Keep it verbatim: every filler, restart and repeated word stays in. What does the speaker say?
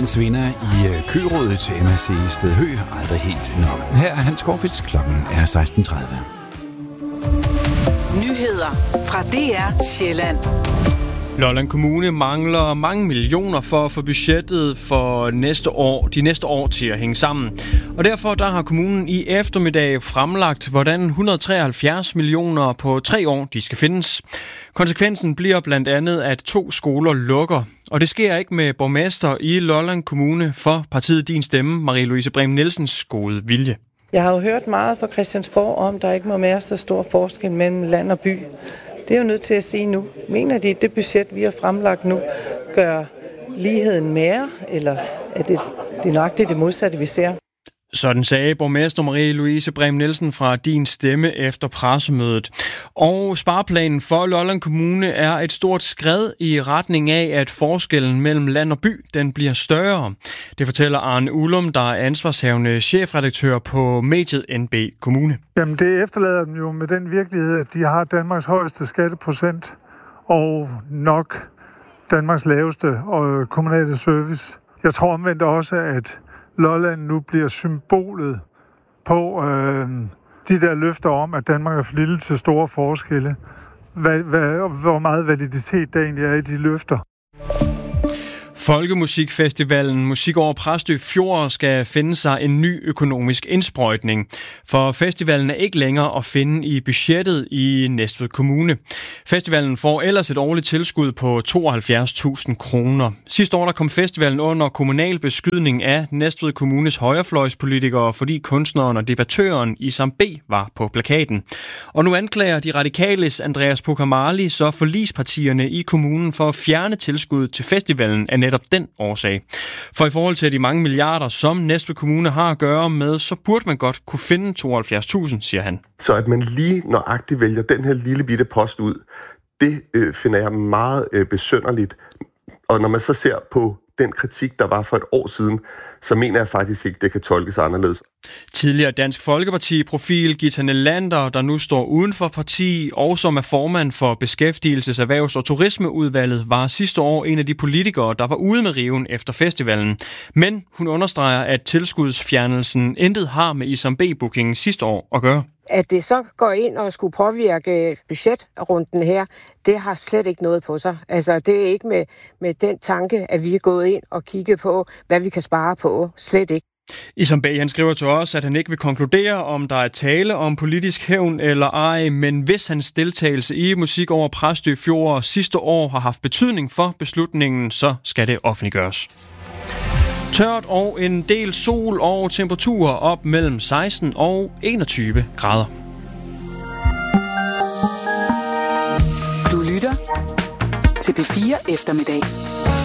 dagens vinder i kørådet til M S C Stedhø aldrig helt nok. Her er Hans Skovfits, klokken er seksten tredive. Nyheder fra D R Sjælland. Lolland Kommune mangler mange millioner for at få budgettet for næste år, de næste år til at hænge sammen. Og derfor der har kommunen i eftermiddag fremlagt, hvordan et hundrede og treoghalvfjerds millioner på tre år de skal findes. Konsekvensen bliver blandt andet, at to skoler lukker. Og det sker ikke med borgmester i Lolland Kommune for partiet Din Stemme, Marie-Louise Brehm Nielsens gode vilje. Jeg har jo hørt meget fra Christiansborg om, at der ikke må være så stor forskel mellem land og by. Det er jo nødt til at sige nu. Mener de, at det budget, vi har fremlagt nu, gør ligheden mere, eller er det, det er nøjagtigt det modsatte, vi ser? Sådan sagde borgmester Marie-Louise Brehm Nielsen fra Din Stemme efter pressemødet. Og spareplanen for Lolland Kommune er et stort skred i retning af, at forskellen mellem land og by den bliver større. Det fortæller Arne Ullum, der er ansvarshavende chefredaktør på mediet N B Kommune. Jamen det efterlader dem jo med den virkelighed, at de har Danmarks højeste skatteprocent og nok Danmarks laveste og kommunale service. Jeg tror omvendt også, at Lolland nu bliver symbolet på øh, de der løfter om, at Danmark er for lille til store forskelle. Hvad, hvad, hvor meget validitet der egentlig er i de løfter. Folkemusikfestivalen Musik over Præstø Fjord skal finde sig en ny økonomisk indsprøjtning, for festivalen er ikke længere at finde i budgettet i Næstved Kommune. Festivalen får ellers et årligt tilskud på tooghalvfjerds tusind kroner. Sidste år der kom festivalen under kommunal beskydning af Næstved Kommunes højrefløjspolitikere, fordi kunstneren og debattøren Isam B. var på plakaten. Og nu anklager de radikales Andreas Pokamali så forligspartierne i kommunen for at fjerne tilskud til festivalen af netop den årsag. For i forhold til de mange milliarder, som Næstved Kommune har at gøre med, så burde man godt kunne finde tooghalvfjerds tusind, siger han. Så at man lige nøjagtigt vælger den her lille bitte post ud, det øh, finder jeg meget øh, besynderligt. Og når man så ser på den kritik, der var for et år siden, så mener jeg faktisk ikke, det kan tolkes anderledes. Tidligere Dansk Folkeparti-profil Gita Nelander, der nu står uden for parti, og som er formand for Beskæftigelses-, Erhvervs- og Turismeudvalget, var sidste år en af de politikere, der var ude med riven efter festivalen. Men hun understreger, at tilskudsfjernelsen intet har med Isam B-bookingen sidste år at gøre. At det så går ind og skulle påvirke budgetrunden her, det har slet ikke noget på sig. Altså, det er ikke med, med den tanke, at vi er gået ind og kigget på, hvad vi kan spare på. Slet ikke. Isam B. han skriver til os, at han ikke vil konkludere, om der er tale om politisk hævn eller ej, men hvis hans deltagelse i Musik over Præstø Fjord sidste år har haft betydning for beslutningen, så skal det offentliggøres. Tørt og en del sol og temperaturer op mellem seksten og enogtyve grader. Du lytter til P fire Eftermiddag.